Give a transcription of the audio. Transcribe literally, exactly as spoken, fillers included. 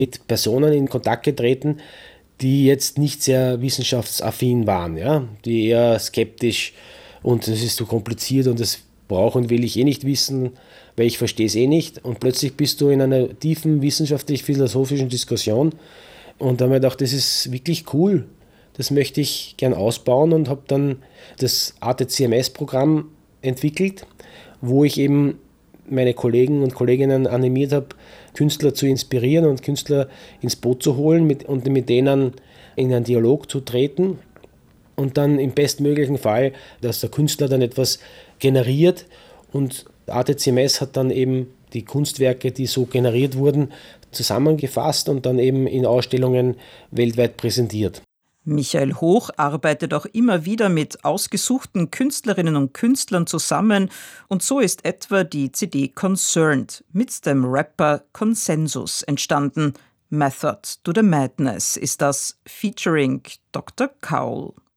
mit Personen in Kontakt getreten, die jetzt nicht sehr wissenschaftsaffin waren, ja, die eher skeptisch und das ist zu kompliziert und das brauche und will ich eh nicht wissen, weil ich verstehe es eh nicht. Und plötzlich bist du in einer tiefen wissenschaftlich-philosophischen Diskussion und da habe ich gedacht, das ist wirklich cool, das möchte ich gern ausbauen und habe dann das A T C M S-Programm entwickelt, wo ich eben meine Kollegen und Kolleginnen animiert habe, Künstler zu inspirieren und Künstler ins Boot zu holen mit, und mit denen in einen Dialog zu treten und dann im bestmöglichen Fall, dass der Künstler dann etwas generiert und A T C M S hat dann eben die Kunstwerke, die so generiert wurden, zusammengefasst und dann eben in Ausstellungen weltweit präsentiert. Michael Hoch arbeitet auch immer wieder mit ausgesuchten Künstlerinnen und Künstlern zusammen und so ist etwa die C D Concerned mit dem Rapper Consensus entstanden. Method to the Madness ist das featuring Doktor Kaul.